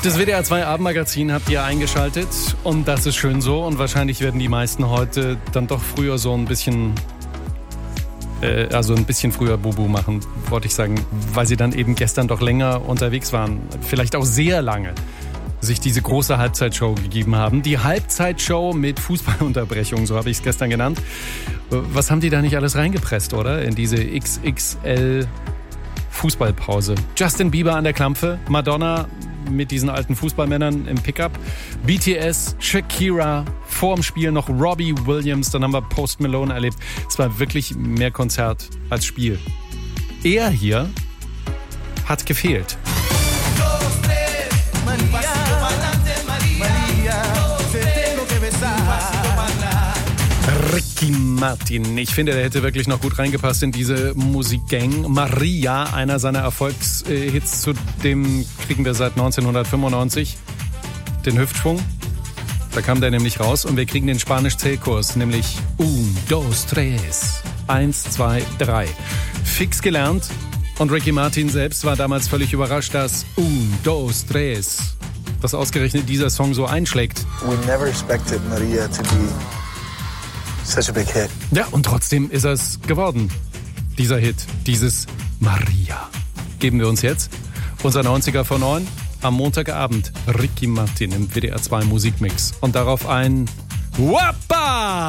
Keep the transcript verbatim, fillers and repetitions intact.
Das W D R zwei Abendmagazin habt ihr eingeschaltet und das ist schön so und wahrscheinlich werden die meisten heute dann doch früher so ein bisschen, äh, also ein bisschen früher Bubu machen, wollte ich sagen, weil sie dann eben gestern doch länger unterwegs waren, vielleicht auch sehr lange, sich diese große Halbzeitshow gegeben haben. Die Halbzeitshow mit Fußballunterbrechung, so habe ich es gestern genannt. Was haben die da nicht alles reingepresst, oder? In diese X X L Fußballpause. Justin Bieber an der Klampfe, Madonna mit diesen alten Fußballmännern im Pickup, B T S, Shakira, vorm Spiel noch Robbie Williams, dann haben wir Post Malone erlebt. Es war wirklich mehr Konzert als Spiel. Er hier hat gefehlt. Ricky Martin. Ich finde, der hätte wirklich noch gut reingepasst in diese Musikgang. Maria, einer seiner Erfolgshits, zu dem kriegen wir seit neunzehnhundertfünfundneunzig den Hüftschwung. Da kam der nämlich raus und wir kriegen den Spanisch-Zählkurs, nämlich un, dos, tres. Eins, zwei, drei. Fix gelernt und Ricky Martin selbst war damals völlig überrascht, dass un, dos, tres, dass ausgerechnet dieser Song so einschlägt. We never expected Maria to be such a big hit. Ja, und trotzdem ist es geworden, dieser Hit, dieses Maria. Geben wir uns jetzt unser neunziger vor neun am Montagabend. Ricky Martin im W D R zwei Musikmix. Und darauf ein Wappa!